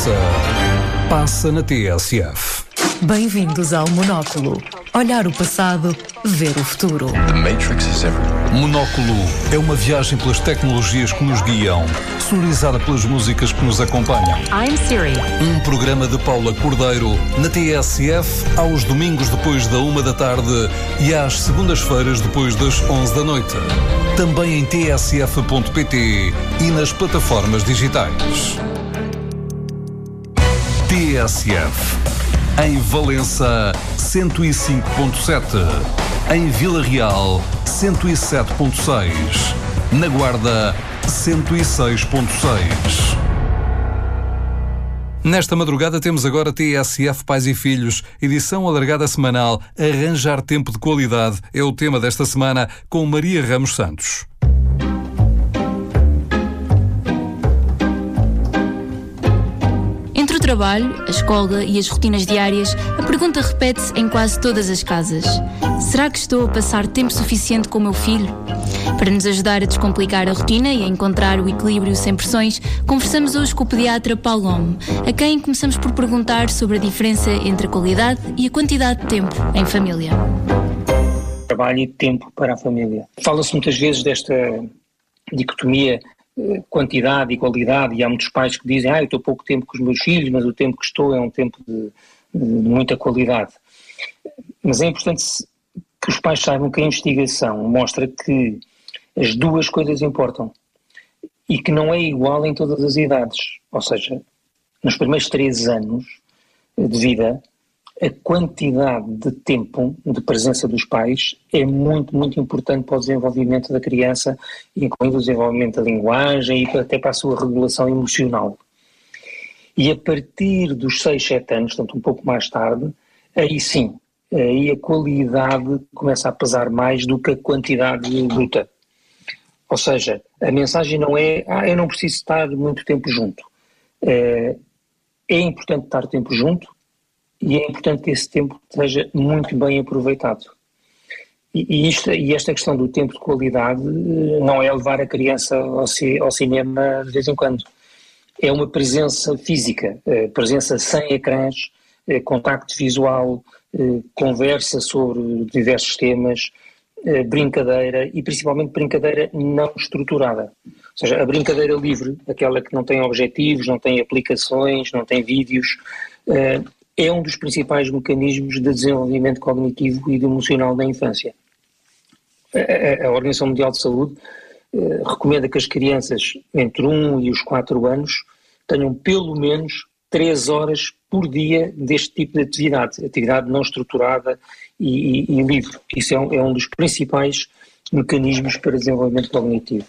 conversa passa na TSF. Bem-vindos ao Monóculo. Olhar o passado, ver o futuro. The Matrix is everywhere. Monóculo é uma viagem pelas tecnologias que nos guiam, sonorizada pelas músicas que nos acompanham. I'm Siri. Um programa de Paula Cordeiro na TSF aos domingos depois da 13h e às segundas-feiras depois das 23h. Também em tsf.pt e nas plataformas digitais. TSF. Em Valença, 105.7. Em Vila Real, 107.6. Na Guarda, 106.6. Nesta madrugada temos agora TSF Pais e Filhos, edição alargada semanal. Arranjar tempo de qualidade é o tema desta semana, com Maria Ramos Santos. Entre o trabalho, a escola e as rotinas diárias, a pergunta repete-se em quase todas as casas. Será que estou a passar tempo suficiente com o meu filho? Para nos ajudar a descomplicar a rotina e a encontrar o equilíbrio sem pressões, conversamos hoje com o pediatra Paulo Homme, a quem começamos por perguntar sobre a diferença entre a qualidade e a quantidade de tempo em família. Trabalho e tempo para a família. Fala-se muitas vezes desta dicotomia quantidade e qualidade, e há muitos pais que dizem eu estou pouco tempo com os meus filhos, mas o tempo que estou é um tempo de muita qualidade. Mas é importante que os pais saibam que a investigação mostra que as duas coisas importam e que não é igual em todas as idades. Ou seja, nos primeiros 3 anos de vida, a quantidade de tempo de presença dos pais é muito, muito importante para o desenvolvimento da criança, incluindo o desenvolvimento da linguagem e até para a sua regulação emocional. E a partir dos 6, 7 anos, portanto um pouco mais tarde, aí sim, aí a qualidade começa a pesar mais do que a quantidade bruta. Ou seja, a mensagem não é, eu não preciso estar muito tempo junto. É importante estar tempo junto, e é importante que esse tempo seja muito bem aproveitado. E esta questão do tempo de qualidade não é levar a criança ao cinema de vez em quando. É uma presença física, presença sem ecrãs, contacto visual, conversa sobre diversos temas, brincadeira e principalmente brincadeira não estruturada. Ou seja, a brincadeira livre, aquela que não tem objetivos, não tem aplicações, não tem vídeos, é um dos principais mecanismos de desenvolvimento cognitivo e de emocional da infância. A Organização Mundial de Saúde recomenda que as crianças entre 1 e os 4 anos tenham pelo menos 3 horas por dia deste tipo de atividade não estruturada e livre. Isso é um dos principais mecanismos para desenvolvimento cognitivo.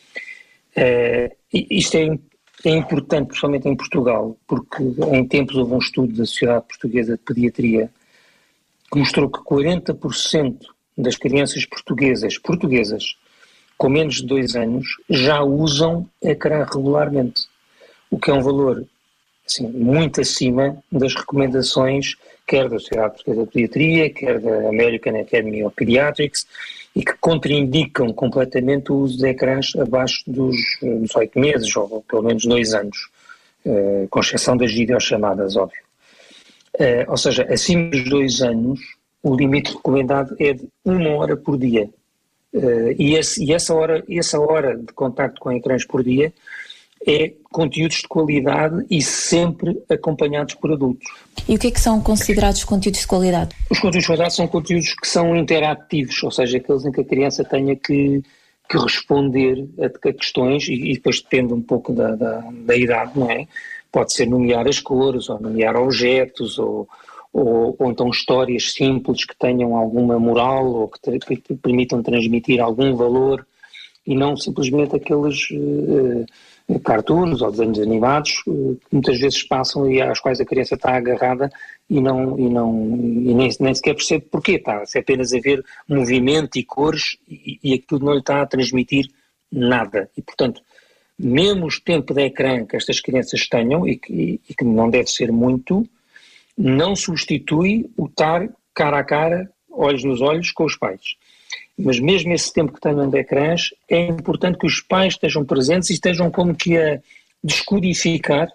Isto é importante, principalmente em Portugal, porque em tempos houve um estudo da Sociedade Portuguesa de Pediatria que mostrou que 40% das crianças portuguesas com menos de 2 anos já usam ecrã regularmente, o que é um valor assim, muito acima das recomendações quer da Sociedade Portuguesa de Pediatria, quer da American Academy of Pediatrics, e que contraindicam completamente o uso de ecrãs abaixo dos 8 meses, ou pelo menos 2 anos, com exceção das videochamadas, óbvio. Ou seja, acima dos 2 anos, o limite recomendado é de 1 hora por dia. E essa hora de contacto com ecrãs por dia é conteúdos de qualidade e sempre acompanhados por adultos. E o que é que são considerados conteúdos de qualidade? Os conteúdos de qualidade são conteúdos que são interativos, ou seja, aqueles em que a criança tenha que responder a questões e depois depende um pouco da idade, não é? Pode ser nomear as cores, ou nomear objetos, ou então histórias simples que tenham alguma moral ou que permitam transmitir algum valor e não simplesmente aqueles cartoons ou desenhos animados que muitas vezes passam e às quais a criança está agarrada e nem sequer percebe porquê está. Se é apenas a ver movimento e cores e aquilo não lhe está a transmitir nada. E, portanto, mesmo o tempo de ecrã que estas crianças tenham, e que não deve ser muito, não substitui o estar cara a cara, olhos nos olhos, com os pais. Mas mesmo esse tempo que tenham de ecrãs, é importante que os pais estejam presentes e estejam como que a descodificar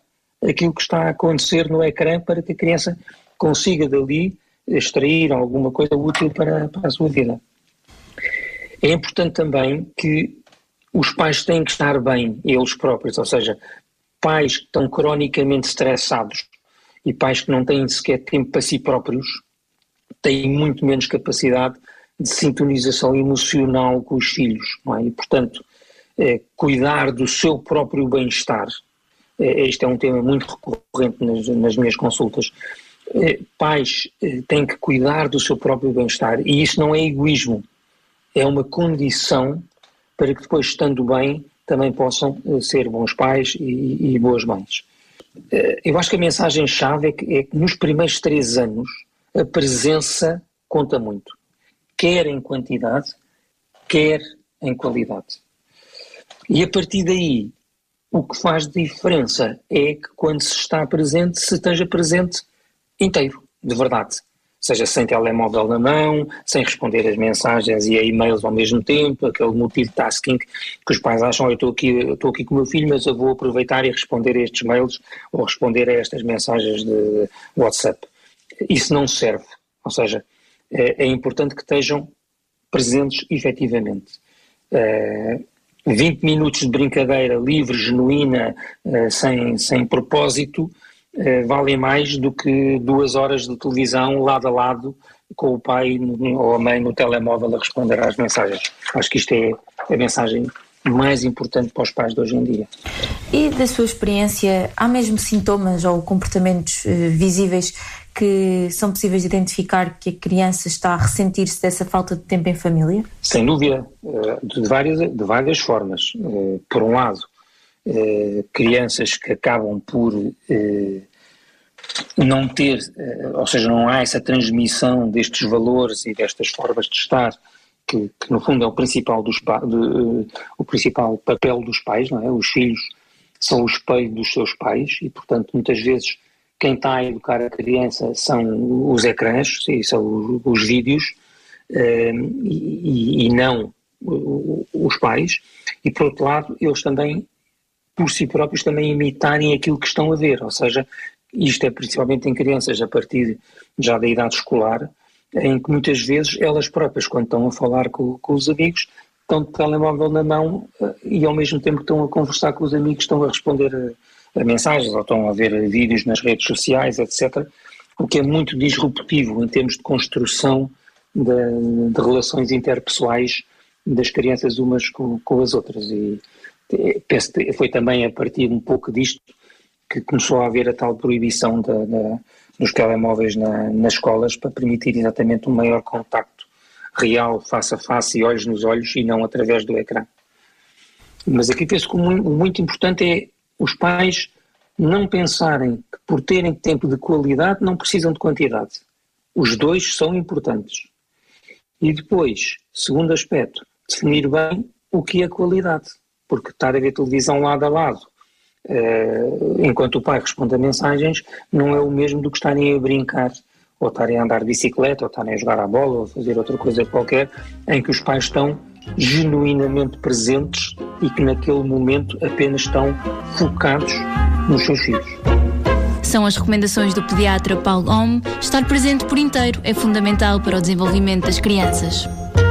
aquilo que está a acontecer no ecrã para que a criança consiga dali extrair alguma coisa útil para a sua vida. É importante também que os pais têm que estar bem, eles próprios, ou seja, pais que estão cronicamente estressados e pais que não têm sequer tempo para si próprios têm muito menos capacidade de sintonização emocional com os filhos, não é? E, portanto, cuidar do seu próprio bem-estar, este é um tema muito recorrente nas minhas consultas. Pais têm que cuidar do seu próprio bem-estar e isso não é egoísmo, é uma condição para que depois, estando bem, também possam ser bons pais e boas mães. Eu acho que a mensagem-chave é que nos primeiros 3 anos a presença conta muito, quer em quantidade, quer em qualidade. E a partir daí, o que faz diferença é que quando se está presente, se esteja presente inteiro, de verdade. Seja sem telemóvel na mão, sem responder as mensagens e a e-mails ao mesmo tempo, aquele multitasking que os pais acham, eu estou aqui com o meu filho, mas eu vou aproveitar e responder a estes mails ou responder a estas mensagens de WhatsApp. Isso não serve, ou seja, é importante que estejam presentes efetivamente. 20 minutos de brincadeira livre, genuína, sem propósito, valem mais do que 2 horas de televisão lado a lado com o pai ou a mãe no telemóvel a responder às mensagens. Acho que isto é a mensagem mais importante para os pais de hoje em dia. E da sua experiência, há mesmo sintomas ou comportamentos visíveis que são possíveis de identificar que a criança está a ressentir-se dessa falta de tempo em família? Sem dúvida, de várias formas. Por um lado, crianças que acabam por não ter, ou seja, não há essa transmissão destes valores e destas formas de estar, que no fundo é o principal papel dos pais, não é? Os filhos são o espelho dos seus pais e, portanto, muitas vezes quem está a educar a criança são os ecrãs, são os vídeos e não os pais. E, por outro lado, eles também, por si próprios, também imitarem aquilo que estão a ver, ou seja, isto é principalmente em crianças a partir já da idade escolar, em que muitas vezes elas próprias, quando estão a falar com os amigos, estão de telemóvel na mão e ao mesmo tempo que estão a conversar com os amigos, estão a responder a mensagens ou estão a ver vídeos nas redes sociais, etc. O que é muito disruptivo em termos de construção de relações interpessoais das crianças umas com as outras. E foi também a partir um pouco disto que começou a haver a tal proibição dos telemóveis nas escolas para permitir exatamente um maior contacto real, face a face e olhos nos olhos e não através do ecrã. Mas aqui penso que o muito importante é os pais não pensarem que por terem tempo de qualidade não precisam de quantidade. Os dois são importantes. E depois, segundo aspecto, definir bem o que é qualidade. Porque estar a ver televisão lado a lado, enquanto o pai responde a mensagens, não é o mesmo do que estarem a brincar, ou estarem a andar de bicicleta, ou estarem a jogar à bola, ou a fazer outra coisa qualquer, em que os pais estão genuinamente presentes e que naquele momento apenas estão focados nos seus filhos. São as recomendações do pediatra Paulo Homme. Estar presente por inteiro é fundamental para o desenvolvimento das crianças.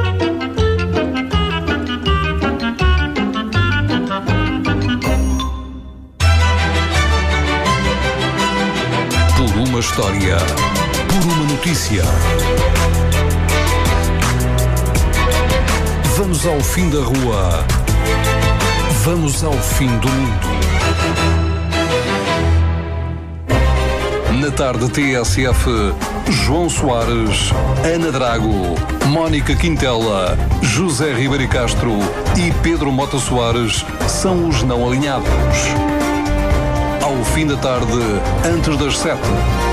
Por uma história, por uma notícia. Vamos ao fim da rua. Vamos ao fim do mundo. Na tarde TSF, João Soares, Ana Drago, Mónica Quintela, José Ribeiro Castro e Pedro Mota Soares são os não alinhados. Ao fim da tarde, antes das 7.